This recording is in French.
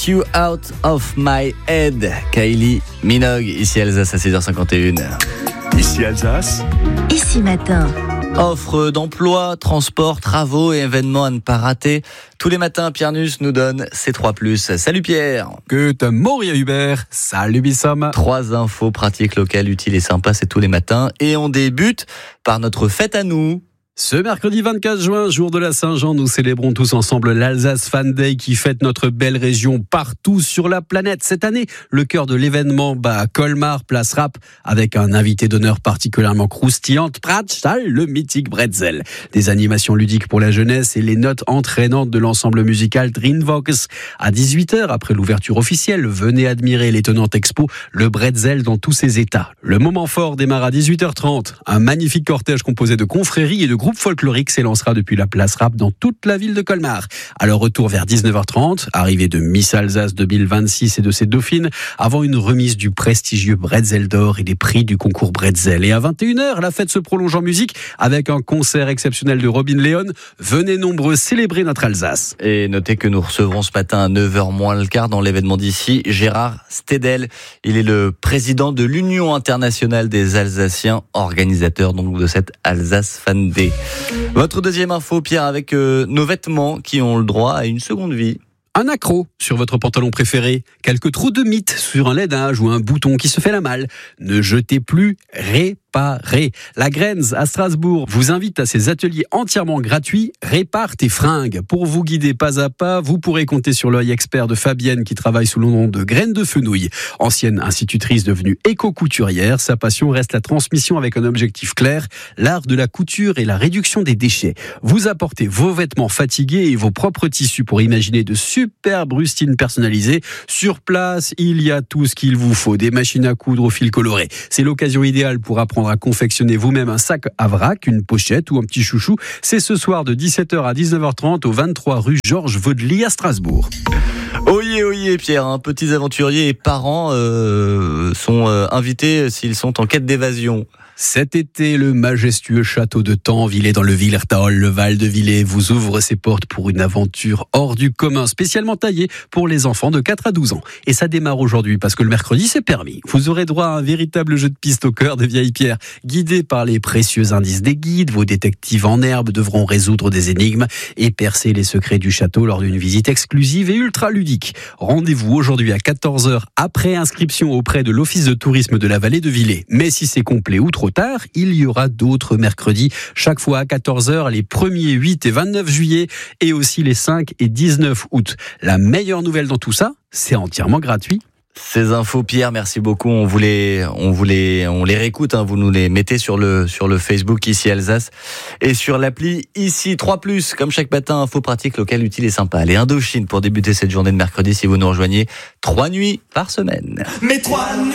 Get You Out of My Head. Kylie Minogue, ici Alsace à 6h51. Ici Alsace. Ici matin. Offre d'emploi, transport, travaux et événements à ne pas rater. Tous les matins, Pierre Nuss nous donne ses 3+. Salut Pierre. Guten Morgen Hubert. Salut Bissam. 3 infos pratiques locales utiles et sympas, c'est tous les matins. Et on débute par notre fête à nous. Ce mercredi 24 juin, jour de la Saint-Jean, nous célébrons tous ensemble l'Alsace Fan Day qui fête notre belle région partout sur la planète. Cette année, le cœur de l'événement bat à Colmar, place Rapp, avec un invité d'honneur particulièrement croustillante, Prachtstall, le mythique bretzel. Des animations ludiques pour la jeunesse et les notes entraînantes de l'ensemble musical Dreamvox. À 18h, après l'ouverture officielle, venez admirer l'étonnante expo, le bretzel dans tous ses états. Le moment fort démarre à 18h30. Un magnifique cortège composé de confréries et de groupe folklorique s'élancera depuis la place Rapp dans toute la ville de Colmar. À leur retour vers 19h30, arrivée de Miss Alsace 2026 et de ses dauphines, avant une remise du prestigieux Bretzel d'or et des prix du concours Bretzel. Et à 21h, la fête se prolonge en musique avec un concert exceptionnel de Robin Leon. Venez nombreux célébrer notre Alsace. Et notez que nous recevrons ce matin à 9h moins le quart dans l'événement d'ici, Gérard Stedel. Il est le président de l'Union internationale des Alsaciens, organisateur donc de cette Alsace Fan Day. Votre deuxième info, Pierre, avec nos vêtements qui ont le droit à une seconde vie. Un accroc sur votre pantalon préféré, quelques trous de mythe sur un laidage ou un bouton qui se fait la malle. Ne jetez plus, réparez. La Grenz à Strasbourg vous invite à ses ateliers entièrement gratuits. Répare tes fringues. Pour vous guider pas à pas, vous pourrez compter sur l'œil expert de Fabienne qui travaille sous le nom de Graines de Fenouil. Ancienne institutrice devenue éco-couturière, sa passion reste la transmission avec un objectif clair, l'art de la couture et la réduction des déchets. Vous apportez vos vêtements fatigués et vos propres tissus pour imaginer de superbes rustines personnalisées. Sur place, il y a tout ce qu'il vous faut. Des machines à coudre au fil coloré. C'est l'occasion idéale pour apprendre à confectionner vous-même un sac à vrac, une pochette ou un petit chouchou. C'est ce soir de 17h à 19h30 au 23 rue Georges Vaudely à Strasbourg. Oyez, Pierre, petits aventuriers et parents sont invités s'ils sont en quête d'évasion. Cet été, le majestueux château de Tanvillers dans le Villertal, le Val de Villers, vous ouvre ses portes pour une aventure hors du commun, spécialement taillée pour les enfants de 4 à 12 ans. Et ça démarre aujourd'hui parce que le mercredi, c'est permis. Vous aurez droit à un véritable jeu de piste au cœur des vieilles pierres. Guidés par les précieux indices des guides, vos détectives en herbe devront résoudre des énigmes et percer les secrets du château lors d'une visite exclusive et ultra ludique. Rendez-vous aujourd'hui à 14h après inscription auprès de l'Office de tourisme de la vallée de Villers. Mais si c'est complet ou trop tard, il y aura d'autres mercredis, chaque fois à 14h, les 1er, 8 et 29 juillet, et aussi les 5 et 19 août. La meilleure nouvelle dans tout ça, c'est entièrement gratuit. Ces infos, Pierre, merci beaucoup. On les réécoute, vous nous les mettez sur le Facebook ici Alsace et sur l'appli ici 3+. Comme chaque matin, infos pratiques locales utiles et sympas. Allez, Indochine pour débuter cette journée de mercredi si vous nous rejoignez 3 nuits par semaine. Mais 3 nuits